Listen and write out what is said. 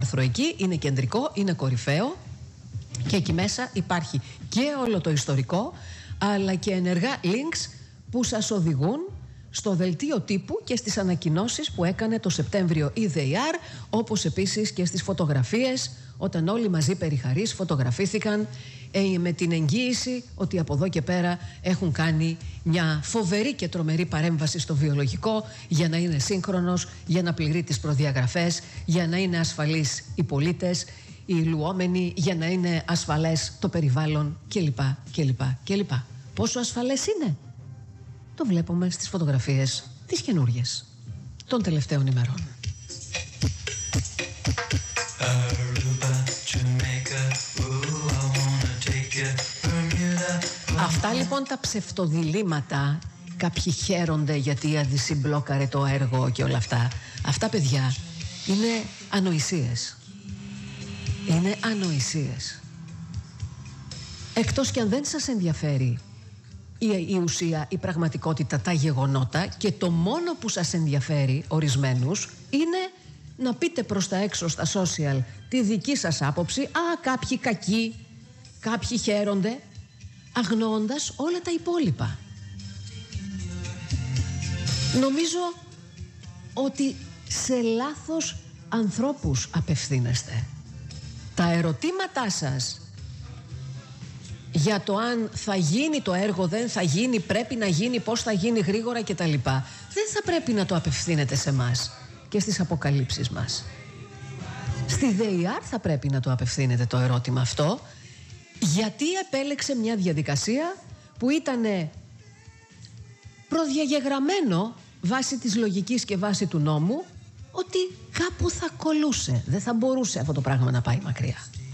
άρθρο εκεί, είναι κεντρικό, είναι κορυφαίο και εκεί μέσα υπάρχει και όλο το ιστορικό, αλλά και ενεργά links που σας οδηγούν στο δελτίο τύπου και στις ανακοινώσεις που έκανε το Σεπτέμβριο η ΔΕΙΑΡ, όπως επίσης και στις φωτογραφίες, όταν όλοι μαζί περιχαρείς φωτογραφήθηκαν με την εγγύηση ότι από εδώ και πέρα έχουν κάνει μια φοβερή και τρομερή παρέμβαση στο βιολογικό για να είναι σύγχρονος, για να πληρεί τις προδιαγραφές, για να είναι ασφαλείς οι πολίτες, οι λουόμενοι, για να είναι ασφαλές το περιβάλλον κλπ. Πόσο ασφαλές είναι? Το βλέπουμε στις φωτογραφίες τις καινούριες των τελευταίων ημερών. Αυτά λοιπόν τα ψευτοδιλήμματα, κάποιοι χαίρονται γιατί η Άδυσση μπλόκαρε το έργο και όλα αυτά. Αυτά, παιδιά, είναι ανοησίες. Είναι ανοησίες. Εκτός κι αν δεν σας ενδιαφέρει η ουσία, η πραγματικότητα, τα γεγονότα, και το μόνο που σας ενδιαφέρει ορισμένους είναι να πείτε προς τα έξω στα social τη δική σας άποψη. Κάποιοι κακοί, κάποιοι χαίρονται, αγνοώντας όλα τα υπόλοιπα. Νομίζω ότι σε λάθος ανθρώπους απευθύνεστε. Τα ερωτήματά σας για το αν θα γίνει το έργο, δεν θα γίνει, πρέπει να γίνει, πώς θα γίνει γρήγορα κτλ, δεν θα πρέπει να το απευθύνετε σε μας και στις αποκαλύψεις μας. Στη ΔΕΙΑΡ θα πρέπει να το απευθύνετε το ερώτημα αυτό, γιατί επέλεξε μια διαδικασία που ήταν προδιαγεγραμμένο βάσει της λογικής και βάσει του νόμου ότι κάπου θα κολούσε. Δεν θα μπορούσε αυτό το πράγμα να πάει μακριά.